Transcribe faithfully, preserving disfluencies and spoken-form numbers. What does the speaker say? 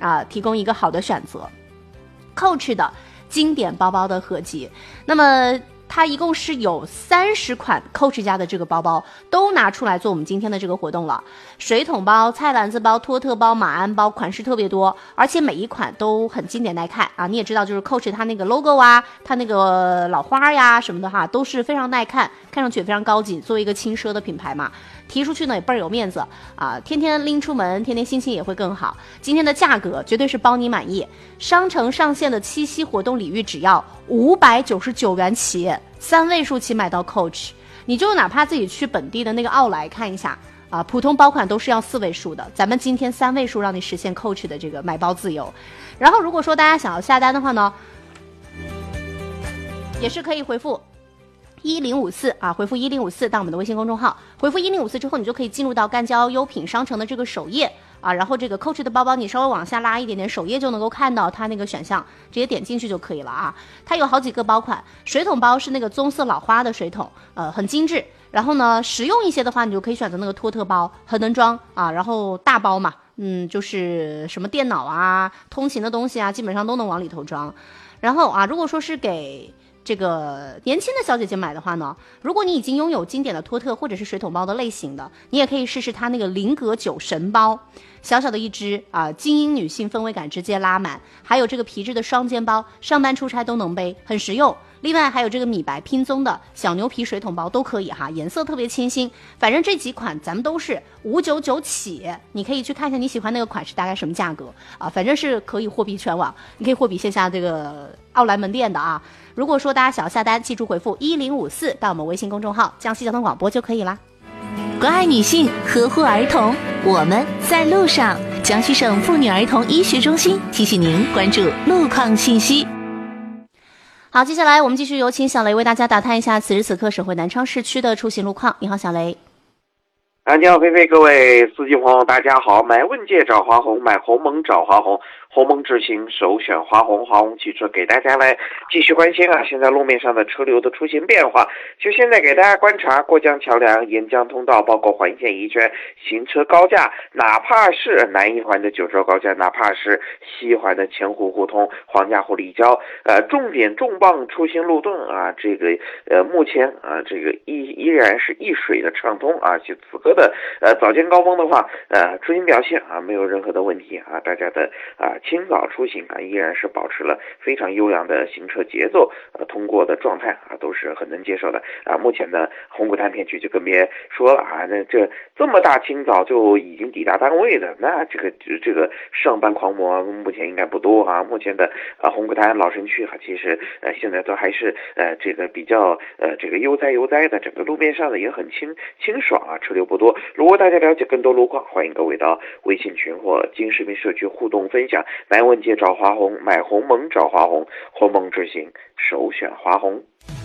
啊，提供一个好的选择。Coach 的经典包包的合集，那么它一共是有三十款 Coach 家的这个包包都拿出来做我们今天的这个活动了。水桶包、菜篮子包、托特包、马鞍包，款式特别多，而且每一款都很经典耐看啊！你也知道，就是 Coach 它那个 logo 啊，它那个老花呀什么的哈，都是非常耐看，看上去也非常高级。作为一个轻奢的品牌嘛，提出去呢也倍儿有面子啊！天天拎出门，天天心情也会更好。今天的价格绝对是包你满意，商城上线的七夕活动礼遇只要五百九十九元起，三位数起买到 Coach， 你就哪怕自己去本地的那个奥莱看一下啊，普通包款都是要四位数的，咱们今天三位数让你实现 Coach 的这个买包自由。然后如果说大家想要下单的话呢，也是可以回复一零五四啊，回复一零五四到我们的微信公众号，回复一零五四之后，你就可以进入到干交优品商城的这个首页啊，然后这个 Coach 的包包你稍微往下拉一点点，首页就能够看到它那个选项，直接点进去就可以了啊。它有好几个包款，水桶包是那个棕色老花的水桶，呃，很精致。然后呢，实用一些的话，你就可以选择那个托特包，很能装啊。然后大包嘛，嗯，就是什么电脑啊、通勤的东西啊，基本上都能往里头装。然后啊，如果说是给这个年轻的小姐姐买的话呢，如果你已经拥有经典的托特或者是水桶包的类型的，你也可以试试它那个菱格酒神包，小小的一只啊，精英女性氛围感直接拉满。还有这个皮质的双肩包，上班出差都能背，很实用。另外还有这个米白拼棕的小牛皮水桶包都可以哈，颜色特别清新。反正这几款咱们都是五九九起，你可以去看一下你喜欢那个款式大概什么价格啊，反正是可以货比全网，你可以货比线下这个奥莱门店的啊。如果说大家想要下单，记住回复一零五四到我们微信公众号江西交通广播就可以啦。 关爱女性，呵护儿童，我们在路上。江西省妇女儿童医学中心提醒您关注路况信息。 好，接下来我们继续有请小雷为大家打探一下此时此刻省会南昌市区的出行路况。你好，小雷。 啊，你好，菲菲，各位司机朋友，大家好！买问界找华虹，买鸿蒙找华虹，鸿蒙智行首选华虹，华虹汽车给大家来继续关心啊，现在路面上的车流的出现变化。就现在给大家观察过江桥梁、沿江通道，包括环线一圈行车高架，哪怕是南一环的九州高架，哪怕是西环的前湖互通、黄家湖立交，呃，重点重磅出行路段啊，这个呃，目前啊，这个依依然是一水的畅通啊，就此刻的呃早间高峰的话，呃出行表现啊没有任何的问题啊，大家的啊清早出行啊依然是保持了非常优良的行车节奏，呃通过的状态啊都是很能接受的啊。目前呢红谷滩片区就更别说了啊，那这这么大清早就已经抵达单位的，那这个这个上班狂魔目前应该不多啊。目前的啊红谷滩老城区啊，其实呃现在都还是呃这个比较呃这个悠哉悠哉的，整个路面上呢也很清清爽啊，车流不多。如果大家了解更多路况，欢迎各位到微信群或金视频社区互动分享。买问界找华虹，买鸿蒙找华虹，鸿蒙智行首选华虹。